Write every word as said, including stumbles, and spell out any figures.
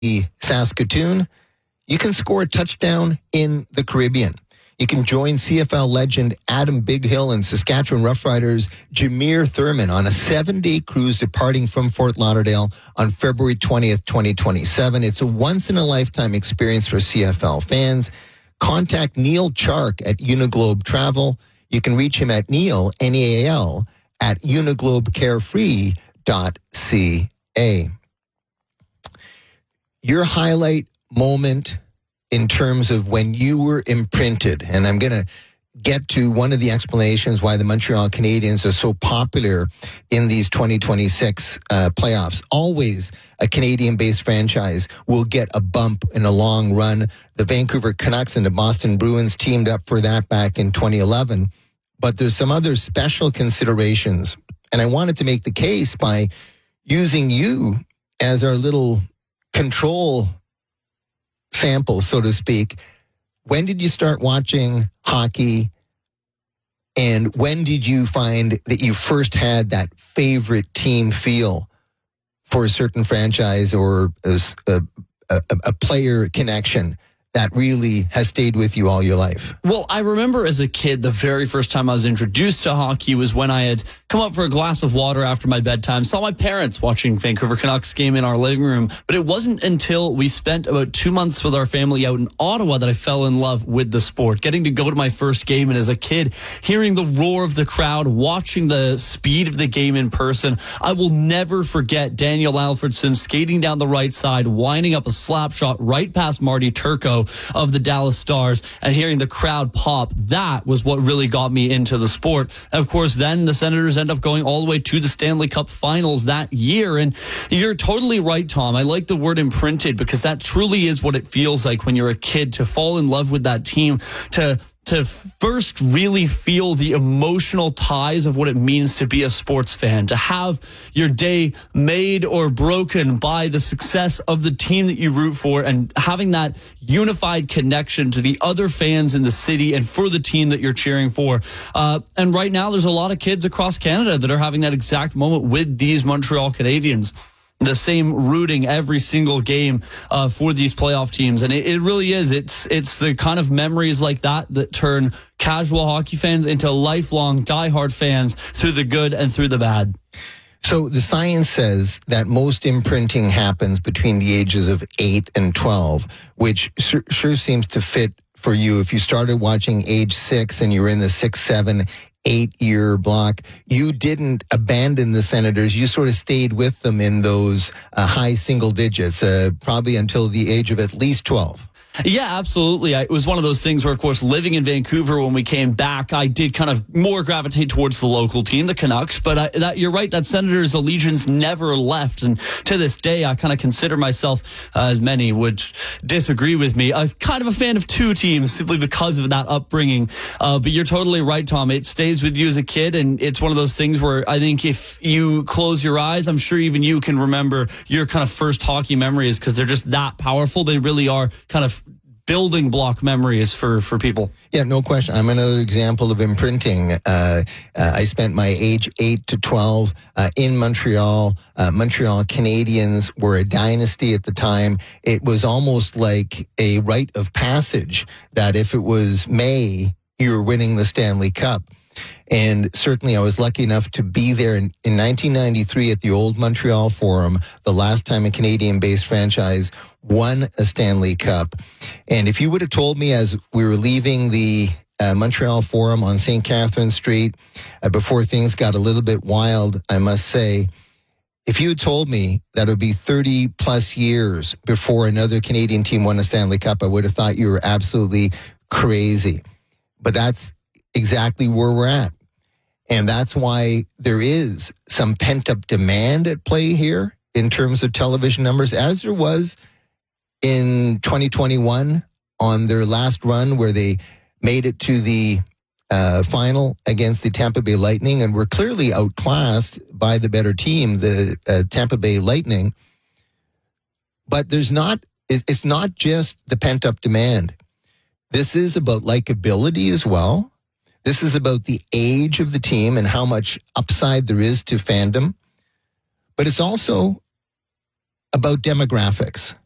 Saskatoon, you can score a touchdown in the Caribbean. You can join C F L legend Adam Bighill and Saskatchewan Roughriders Jameer Thurman on a seven-day cruise departing from Fort Lauderdale on February twentieth, twenty twenty-seven. It's a once-in-a-lifetime experience for C F L fans. Contact Neil Chark at Uniglobe Travel. You can reach him at Neil, N E A L, at uniglobecarefree dot c a. Your highlight moment in terms of when you were imprinted, and I'm going to get to one of the explanations why the Montreal Canadiens are so popular in these twenty twenty-six uh, playoffs. Always a Canadian-based franchise will get a bump in a long run. The Vancouver Canucks and the Boston Bruins teamed up for that back in twenty eleven. But there's some other special considerations, and I wanted to make the case by using you as our little control sample, so to speak. When did you start watching hockey? And when did you find that you first had that favorite team feel for a certain franchise or a, a, a, a player connection that really has stayed with you all your life? Well, I remember as a kid, the very first time I was introduced to hockey was when I had come up for a glass of water after my bedtime, saw my parents watching Vancouver Canucks game in our living room. But it wasn't until we spent about two months with our family out in Ottawa that I fell in love with the sport. Getting to go to my first game, and as a kid, hearing the roar of the crowd, watching the speed of the game in person. I will never forget Daniel Alfredson skating down the right side, winding up a slap shot right past Marty Turco of the Dallas Stars, and hearing the crowd pop. That was what really got me into the sport. And of course, then the Senators end up going all the way to the Stanley Cup Finals that year. And you're totally right, Tom. I like the word imprinted because that truly is what it feels like when you're a kid, to fall in love with that team, to to first really feel the emotional ties of what it means to be a sports fan, to have your day made or broken by the success of the team that you root for, and having that unified connection to the other fans in the city and for the team that you're cheering for. Uh, and right now, there's a lot of kids across Canada that are having that exact moment with these Montreal Canadiens. The same rooting every single game uh, for these playoff teams. And it, it really is. It's it's the kind of memories like that that turn casual hockey fans into lifelong diehard fans through the good and through the bad. So the science says that most imprinting happens between the ages of eight and twelve, which sure, sure seems to fit for you. If you started watching age six and you were in the six, seven, eight-year block, you didn't abandon the Senators. You sort of stayed with them in those uh, high single digits, uh, probably until the age of at least twelve. Yeah, absolutely. I, it was one of those things where, of course, living in Vancouver when we came back, I did kind of more gravitate towards the local team, the Canucks. But I, that, you're right, that Senators' allegiance never left. And to this day, I kind of consider myself, uh, as many would disagree with me, I'm kind of a fan of two teams simply because of that upbringing. Uh, but you're totally right, Tom. It stays with you as a kid. And it's one of those things where I think if you close your eyes, I'm sure even you can remember your kind of first hockey memories because they're just that powerful. They really are kind of building block memories for, for people. Yeah, no question. I'm another example of imprinting. Uh, uh, I spent my age eight to twelve uh, in Montreal. Uh, Montreal Canadiens were a dynasty at the time. It was almost like a rite of passage that if it was May, you were winning the Stanley Cup. And certainly I was lucky enough to be there in, in nineteen ninety-three at the old Montreal Forum, the last time a Canadian-based franchise won a Stanley Cup. And if you would have told me as we were leaving the uh, Montreal Forum on Saint Catherine Street, uh, before things got a little bit wild, I must say, if you had told me that it would be thirty plus years before another Canadian team won a Stanley Cup, I would have thought you were absolutely crazy. But that's exactly where we're at. And that's why there is some pent-up demand at play here in terms of television numbers, as there was in twenty twenty-one on their last run where they made it to the uh, final against the Tampa Bay Lightning and were clearly outclassed by the better team, the uh, Tampa Bay Lightning. But there's not, it's not just the pent-up demand. This is about likability as well. This is about the age of the team and how much upside there is to fandom. But it's also about demographics.